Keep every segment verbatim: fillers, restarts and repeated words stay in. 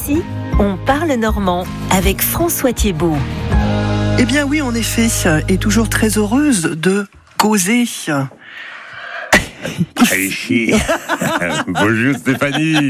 Ici, on parle normand avec François Thiebaud. Eh bien oui, en effet, et toujours très heureuse de causer. Ici. Bonjour Stéphanie.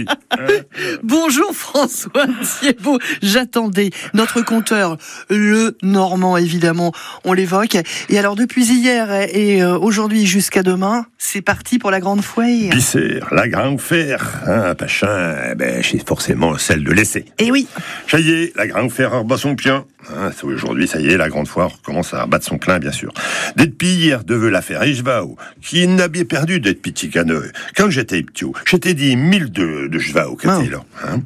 Bonjour François Thiebaud. J'attendais notre compteur, le Normand évidemment, on l'évoque. Et alors depuis hier et aujourd'hui jusqu'à demain, c'est parti pour la grande foire. Bicêtre, la grande fer, hein, Pachin, eh ben, c'est forcément celle de l'essai. Eh oui. Ça y est, la grande fer rebat son plein. Hein, aujourd'hui, ça y est, la grande foire commence à rebattre son plein, bien sûr. Depuis hier, de veut l'affaire Ijvao, qui n'a bien perdu d'être petit caneux. Quand j'étais petit, j'étais dit mille de, de Jvao qui était là. Hein.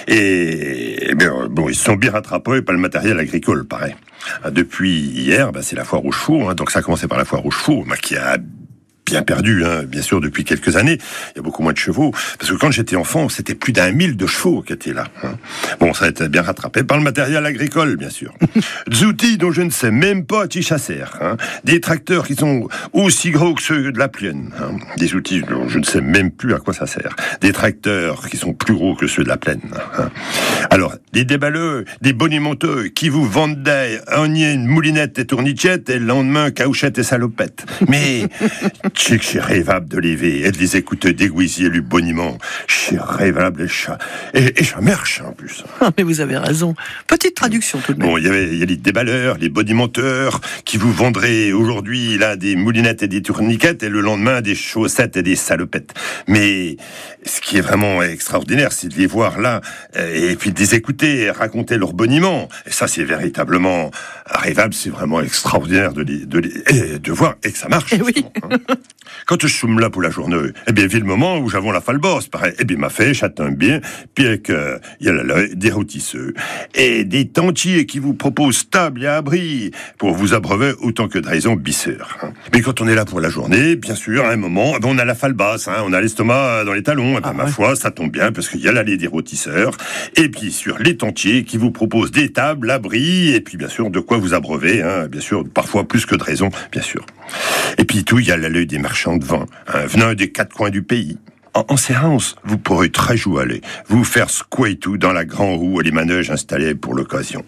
Et, et bien, bon, ils se sont bien rattrapés par le matériel agricole, pareil. Depuis hier, ben, c'est la foire aux chevaux, hein, donc ça a commencé par la foire aux chevaux, ben, qui a bien perdu, hein, bien sûr, depuis quelques années. Il y a beaucoup moins de chevaux. Parce que quand j'étais enfant, c'était plus d'un mille de chevaux qui étaient là. Hein. Bon, ça a été bien rattrapé par le matériel agricole, bien sûr. Des outils dont je ne sais même pas qui chasser. Hein. Des tracteurs qui sont aussi gros que ceux de la plaine. Hein. Des outils dont je ne sais même plus à quoi ça sert. Des tracteurs qui sont plus gros que ceux de la plaine. Hein. Alors, des déballeux, des bonimenteux qui vous vendent des onions, moulinettes et tourniquettes et le lendemain, caouchettes et salopettes. Mais je suis rêvable de lever et de les écouter déguiser le boniment. Je suis rêvable et ça et, et ça marche en plus. Ah, mais vous avez raison. Petite traduction tout de même. Bon, il y avait il y a les déballeurs, les bonimenteurs qui vous vendraient aujourd'hui là des moulinettes et des tourniquettes et le lendemain des chaussettes et des salopettes. Mais ce qui est vraiment extraordinaire, c'est de les voir là et puis de les écouter raconter leur boniment. Et ça, c'est véritablement rêvable. C'est vraiment extraordinaire de les, de les, de voir et que ça marche. Eh oui. Hein. Quand je suis là pour la journée, eh bien, vu le moment où j'avons la falbosse, pareil, eh bien, m'a fait, j'attends bien, puis avec, euh, il y a là, des rôtisseux, et des tantiers qui vous proposent table et abri, pour vous abreuver autant que de raison bisseur. Hein. Mais quand on est là pour la journée, bien sûr, à un moment, eh bien, on a la falbasse, hein, on a l'estomac dans les talons, eh bien, ah, ma ouais. foi, ça tombe bien, parce qu'il y a l'allée des rôtisseurs, et puis sur les tantiers qui vous proposent des tables, l'abri, et puis bien sûr, de quoi vous abreuver, hein, bien sûr, parfois plus que de raison, bien sûr. Et puis tout, il y a l'allée des marchands de vin, hein, venant des quatre coins du pays. En, en séance, vous pourrez très jouer aller, vous faire secouer tout dans la grande roue et les manèges installés pour l'occasion.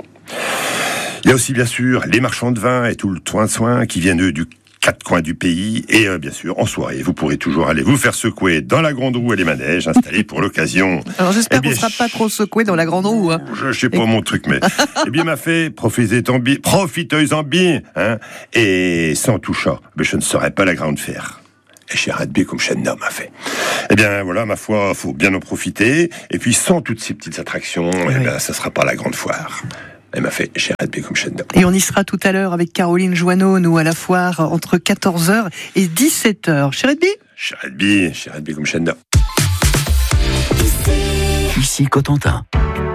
Il y a aussi bien sûr les marchands de vin et tout le toin de soin qui viennent eux du quatre coins du pays et euh, bien sûr en soirée vous pourrez toujours aller vous faire secouer dans la grande roue et les manèges installés pour l'occasion. Alors j'espère eh bien, qu'on ne sera pas trop secoué dans la grande roue. Hein. Je ne sais pas et... mon truc mais eh bien m'a fait profitez-en bien, profitez-en bien hein, et sans tout ça, mais je ne serai pas la grande fer. Et chez Radby comme chez Nom m'a fait. Eh bien voilà ma foi, faut bien en profiter et puis sans toutes ces petites attractions, oui. eh bien ça sera pas la grande foire. Elle m'a fait chez Radby comme chez Nom. Et on y sera tout à l'heure avec Caroline Joanneau, nous à la foire entre quatorze heures et dix-sept heures. Chez Radby Chez Radby, chez Radby comme chez Nom. Ici Cotentin.